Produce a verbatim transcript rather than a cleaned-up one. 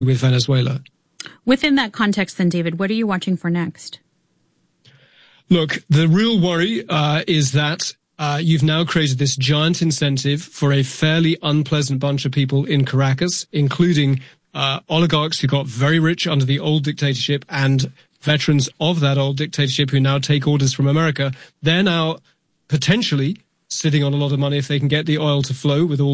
with Venezuela. Within that context then, David, what are you watching for next? Look, the real worry uh, is that uh, you've now created this giant incentive for a fairly unpleasant bunch of people in Caracas, including uh, oligarchs who got very rich under the old dictatorship and veterans of that old dictatorship who now take orders from America. They're now potentially sitting on a lot of money if they can get the oil to flow with all